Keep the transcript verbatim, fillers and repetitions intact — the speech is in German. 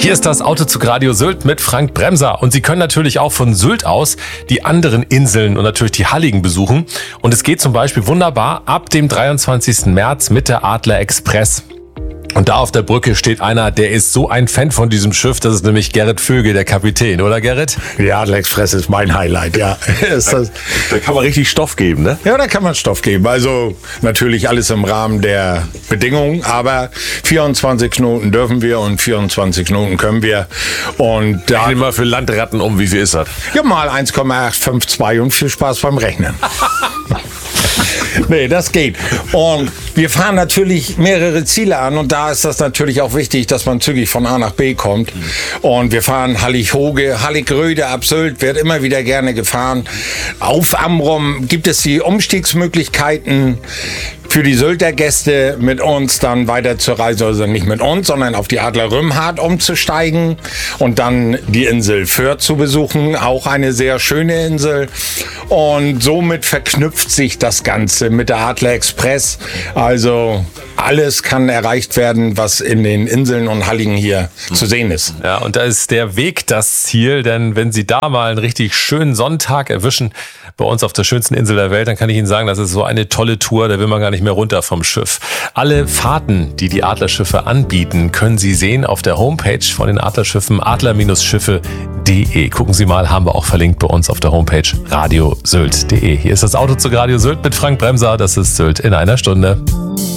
Hier ist das Autozug Radio Sylt mit Frank Bremser. Und Sie können natürlich auch von Sylt aus die anderen Inseln und natürlich die Halligen besuchen. Und es geht zum Beispiel wunderbar ab dem dreiundzwanzigsten März mit der Adler Express. Und da auf der Brücke steht einer, der ist so ein Fan von diesem Schiff, das ist nämlich Gerrit Vögel, der Kapitän, oder Gerrit? Die Adler Express ist mein Highlight, ja. Ist das, da kann man richtig Stoff geben, ne? Ja, da kann man Stoff geben. Also natürlich alles im Rahmen der Bedingungen, aber vierundzwanzig Knoten dürfen wir und vierundzwanzig Knoten können wir. Und da Rechnen mal für Landratten um, wie viel ist das? Ja, mal eins Komma acht fünf zwei und viel Spaß beim Rechnen. Nee, das geht. Und wir fahren natürlich mehrere Ziele an und da ist das natürlich auch wichtig, dass man zügig von A nach B kommt. Und wir fahren Hallig-Hoge, Hallig-Röde ab Sylt, wird immer wieder gerne gefahren. Auf Amrum gibt es die Umstiegsmöglichkeiten für die Sylter Gäste mit uns dann weiter zur Reise, also nicht mit uns, sondern auf die Adler Rümhardt umzusteigen und dann die Insel Fürth zu besuchen, auch eine sehr schöne Insel. Und somit verknüpft sich das Ganze mit der Adler Express. Also alles kann erreicht werden, was in den Inseln und Halligen hier mhm. zu sehen ist. Ja, und da ist der Weg das Ziel, denn wenn Sie da mal einen richtig schönen Sonntag erwischen, bei uns auf der schönsten Insel der Welt, dann kann ich Ihnen sagen, das ist so eine tolle Tour, da will man gar nicht mehr runter vom Schiff. Alle Fahrten, die die Adlerschiffe anbieten, können Sie sehen auf der Homepage von den Adlerschiffen adler Schiffe punkt de. Gucken Sie mal, haben wir auch verlinkt bei uns auf der Homepage radio sylt punkt de. Hier ist das Autozug Radio Sylt mit Frank Bremser, das ist Sylt in einer Stunde.